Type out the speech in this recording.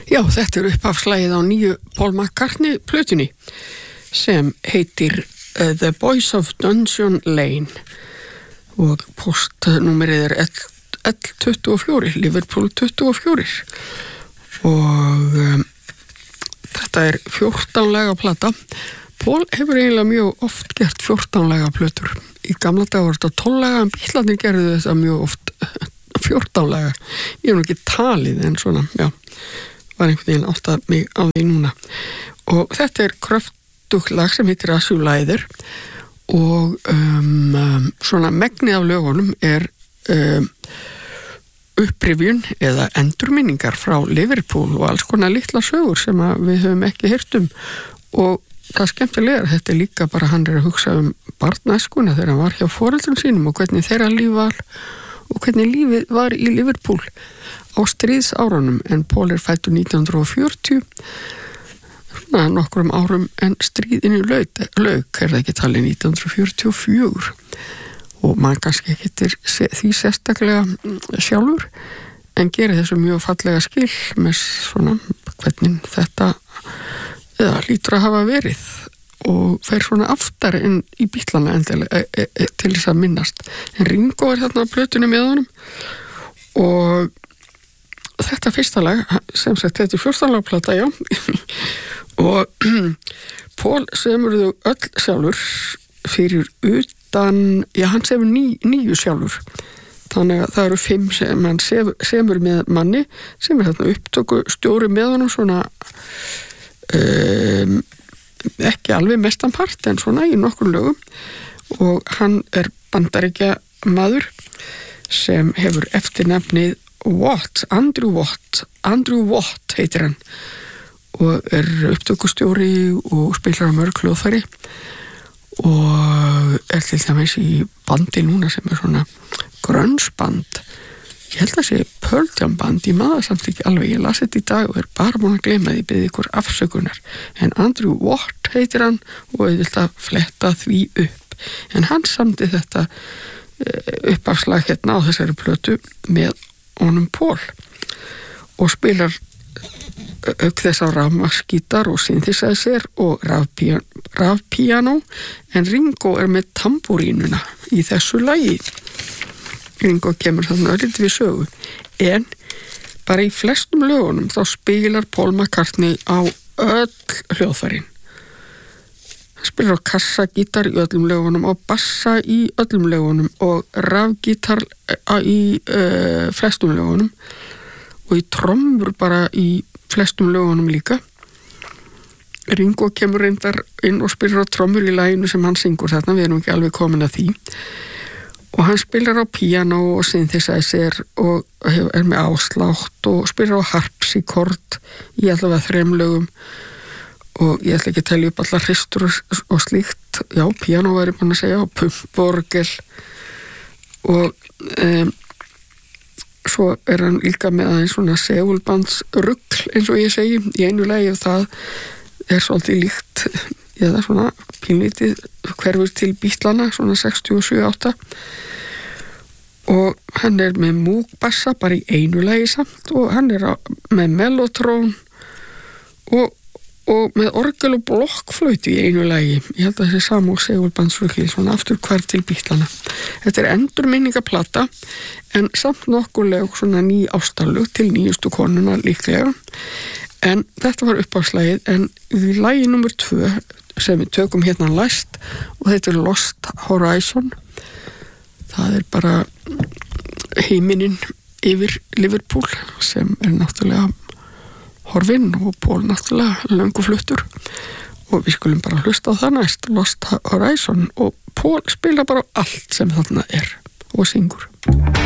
Já, þetta uppafslagið á nýju Paul McCartney plötunni sem heitir The Boys of Dungeon Lane og postnúmerið L24, Liverpool 24 og þetta 14 lega plata. Paul hefur eiginlega mjög oft gert 14 lega plötur. Í gamla dag var þetta 12 lega en Bítlarnir gerðu þetta mjög oft 14 lega. Ég hef nú ekki talið en svona, já, var einhvern veginn átt að mig á því núna. Og þetta kröftugt lag sem heitir As You Lie There og svona megnið af lögunum upprifjun eða endurminningar frá Liverpool og alls konar litla sögur sem við höfum ekki heyrt og það skemmtilega þetta líka bara hann að hugsa barnæskuna þegar hann var hjá foreldrum sínum og hvernig þeirra líf var og hvernig lífið var í Liverpool á stríðsárunum en Paul fæddur 1940 svona nokkrum árum en stríðinu lauk það ekki talið 1944 og maður kannski getur því sérstaklega sjálfur en gerir þessu mjög fallega skil með svona hvernig þetta lítur að hafa verið og fer svona aftar inn í Bítlana til þess að minnast en Ringo þarna á plötunni með honum og þetta fyrsta lag sem sagt þetta 14 lag plata, já og Paul semur þau öll sjálfur fyrir utan, já hann semur 9 sjálfur þannig að það eru 5 sem hann semur með manni sem þarna upptökustjóri með honum svona ekki alveg mestan part en svona í nokkur lögum og hann Bandaríkja maður sem hefur eftirnafnið Watt, Andrew Watt heitir hann og upptökustjóri og spilar á mörg hljóðfæri og til dæmis í bandi núna sem svona grunge-band ég held að sé Pearl Jam band ég maður samt ekki alveg, ég las þetta í dag og bara búin að gleyma því beðið ykkur afsökunar en Andrew Watt heitir hann og ég vil að fletta því upp en hann samdi þetta uppafslag hérna á þessari plötu með honum Paul og spilar auk þess á rafmagnsgítar og synthesizer og rafpíanó en Ringo með tambúrínuna í þessu lagi Ringo kemur þarna örlítið við sögu en bara í flestum lögunum þá spilar Paul McCartney á öll hljóðfærin hann spilar á kassagítar í öllum lögunum og bassa í öllum lögunum og rafgítar í flestum lögunum og í trommur bara í flestum lögunum líka Ringo kemur reyndar inn og spilar á trommur í laginu sem hann syngur þarna við erum ekki alveg komin að því og hann spilar á píanó og synthesizer og með áslátt og spilar á harpsichord í allavega 3 lögum og ég ætla ekki að telja upp allar hristur og slíkt já, píanó var ég búin að segja og pumporgel og svo hann líka með aðeins svona segulbandsrugl eins og ég segi í einu lagi og það svolítið líkt eða svona pínlítið hverfur til Bítlana svona 67-8 og hann með múkbassa bara í einu lagi samt og hann með mellotrón og með orgel og blokkflautu í einu lagi ég held að þessi samu segulbandsrugli svona aftur hvar til Bítlana þetta endurminningaplata en samt nokkulega svona ný ástarlög til nýjustu konuna líklega en þetta var uppáslagið en í lagi nummer 2 sem við tökum hérna læst og þetta Lost Horizon það bara heiminin yfir Liverpool sem náttúrulega horfinn og Paul náttúrulega löngu fluttur og við skulum bara hlusta á það næst Lost Horizon og Paul spila bara allt sem þarna og syngur